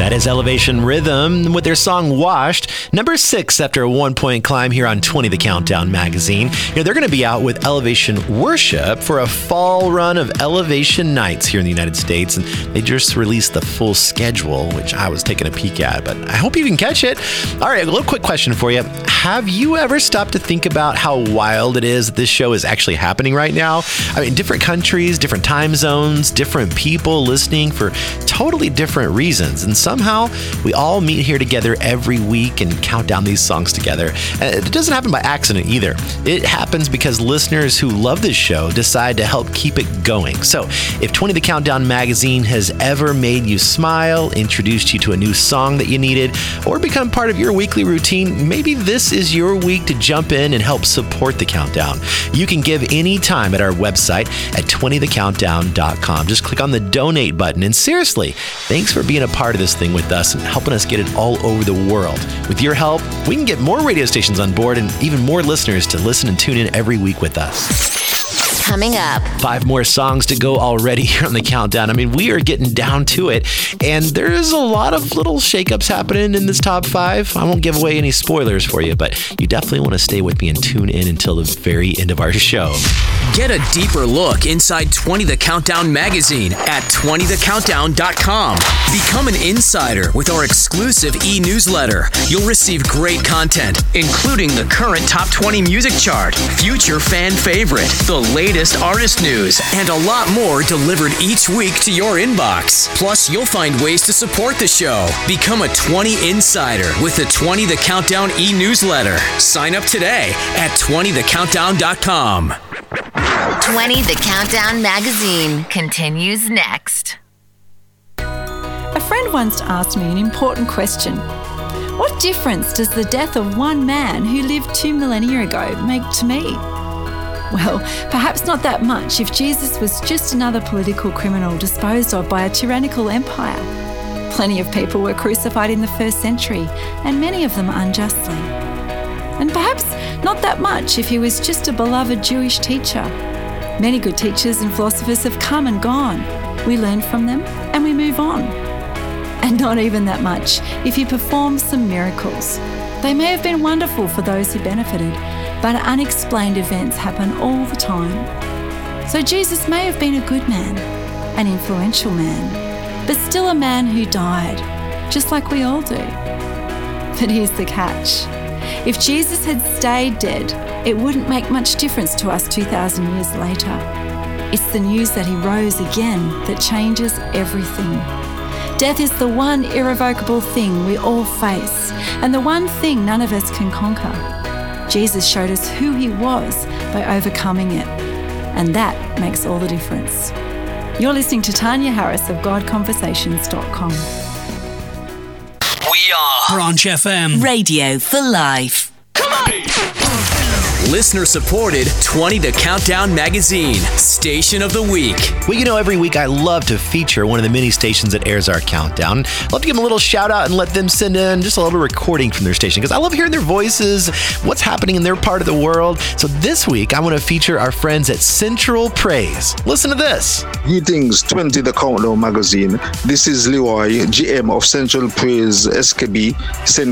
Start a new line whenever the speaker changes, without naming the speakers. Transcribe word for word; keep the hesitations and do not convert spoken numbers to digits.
That is Elevation Rhythm with their song Washed, number six after a one-point climb here on twenty The Countdown magazine. You know, they're going to be out with Elevation Worship for a fall run of Elevation Nights here in the United States, and they just released the full schedule, which I was taking a peek at, but I hope you can catch it. All right, a little quick question for you. Have you ever stopped to think about how wild it is that this show is actually happening right now? I mean, different countries, different time zones, different people listening for totally different reasons, and somehow we all meet here together every week and count down these songs together. And it doesn't happen by accident either. It happens because listeners who love this show decide to help keep it going. So if twenty The Countdown magazine has ever made you smile, introduced you to a new song that you needed, or become part of your weekly routine, maybe this is your week to jump in and help support The Countdown. You can give any time at our website at twenty the countdown dot com. Just click on the donate button. And seriously, thanks for being a part of this thing with us and helping us get it all over the world. With your help, we can get more radio stations on board and even more listeners to listen and tune in every week with us.
Coming up.
Five more songs to go already here on The Countdown. I mean, we are getting down to it, and there's a lot of little shakeups happening in this top five. I won't give away any spoilers for you, but you definitely want to stay with me and tune in until the very end of our show.
Get a deeper look inside twenty The Countdown magazine at twenty the countdown dot com. Become an insider with our exclusive e-newsletter. You'll receive great content, including the current top twenty music chart, future fan favorite, the latest artist news, and a lot more delivered each week to your inbox. Plus, you'll find ways to support the show. Become a twenty insider with the twenty The Countdown e-newsletter. Sign up today at twenty the countdown dot com.
twenty The Countdown magazine continues next.
A friend once asked me an important question. What difference does the death of one man who lived two millennia ago make to me? Well, perhaps not that much if Jesus was just another political criminal disposed of by a tyrannical empire. Plenty of people were crucified in the first century, and many of them unjustly. And perhaps not that much if he was just a beloved Jewish teacher. Many good teachers and philosophers have come and gone. We learn from them and we move on. And not even that much if he performed some miracles. They may have been wonderful for those who benefited, but unexplained events happen all the time. So Jesus may have been a good man, an influential man, but still a man who died, just like we all do. But here's the catch. If Jesus had stayed dead, it wouldn't make much difference to us two thousand years later. It's the news that he rose again that changes everything. Death is the one irrevocable thing we all face, and the one thing none of us can conquer. Jesus showed us who he was by overcoming it, and that makes all the difference. You're listening to Tanya Harris of God Conversations dot com.
We are Branch F M.
Radio for life.
Come on! Listener supported twenty The Countdown magazine, station of the week.
Well, you know, every week I love to feature one of the many stations that airs our countdown. I love to give them a little shout out and let them send in just a little recording from their station because I love hearing their voices, what's happening in their part of the world. So this week I want to feature our friends at Central Praise. Listen to this.
Greetings, twenty The Countdown magazine. This is Leroy, G M of Central Praise S K B, Saint